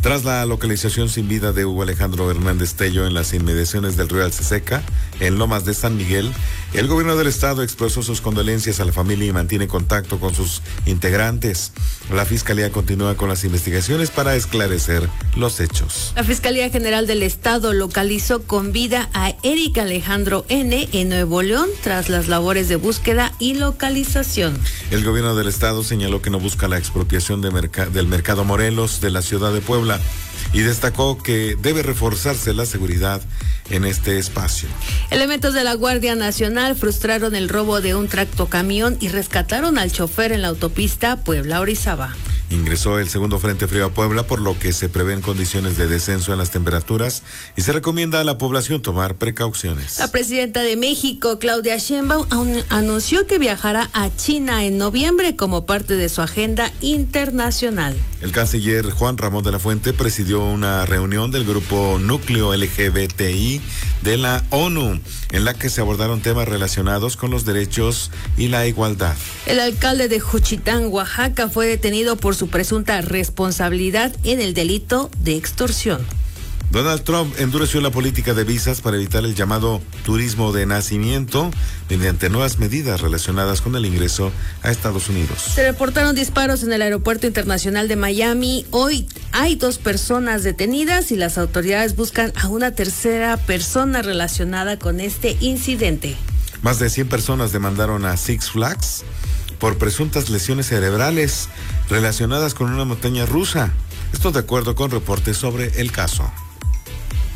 Tras la localización sin vida de Hugo Alejandro Hernández Tello en las inmediaciones del río Alceseca, en Lomas de San Miguel, el gobierno del estado expresó sus condolencias a la familia y mantiene contacto con sus integrantes. La Fiscalía continúa con las investigaciones para esclarecer los hechos. La Fiscalía General del Estado localizó con vida a Eric Alejandro N. en Nuevo León tras las labores de búsqueda y localización. El gobierno del estado señaló que no busca la expropiación del Mercado Morelos de la ciudad de Puebla y destacó que debe reforzarse la seguridad en este espacio. Elementos de la Guardia Nacional frustraron el robo de un tractocamión y rescataron al chofer en la autopista Puebla-Orizaba. Ingresó el segundo frente frío a Puebla, por lo que se prevén condiciones de descenso en las temperaturas y se recomienda a la población tomar precauciones. La presidenta de México, Claudia Sheinbaum, anunció que viajará a China en noviembre como parte de su agenda internacional. El canciller Juan Ramón de la Fuente presidió una reunión del grupo Núcleo LGBTI de la ONU, en la que se abordaron temas relacionados con los derechos y la igualdad. El alcalde de Juchitán, Oaxaca, fue detenido por su presunta responsabilidad en el delito de extorsión. Donald Trump endureció la política de visas para evitar el llamado turismo de nacimiento mediante nuevas medidas relacionadas con el ingreso a Estados Unidos. Se reportaron disparos en el Aeropuerto Internacional de Miami. Hoy hay 2 personas detenidas y las autoridades buscan a una tercera persona relacionada con este incidente. Más de 100 personas demandaron a Six Flags por presuntas lesiones cerebrales relacionadas con una montaña rusa. Esto de acuerdo con reportes sobre el caso.